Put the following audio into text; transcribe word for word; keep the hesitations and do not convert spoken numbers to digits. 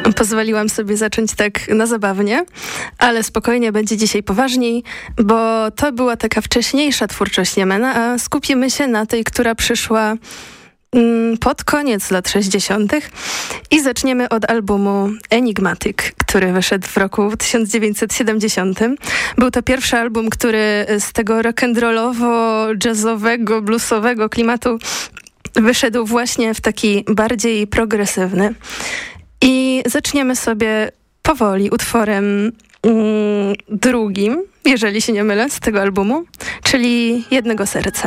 Pozwoliłam sobie zacząć tak na zabawnie, ale spokojnie będzie dzisiaj poważniej, bo to była taka wcześniejsza twórczość Niemena, a skupimy się na tej, która przyszła pod koniec lat sześćdziesiątych i zaczniemy od albumu Enigmatic, który wyszedł w roku tysiąc dziewięćset siedemdziesiątym. Był to pierwszy album, który z tego rock'n'rollowo-jazzowego, bluesowego klimatu wyszedł właśnie w taki bardziej progresywny. I zaczniemy sobie powoli utworem mm, drugim, jeżeli się nie mylę, z tego albumu, czyli Jednego serca.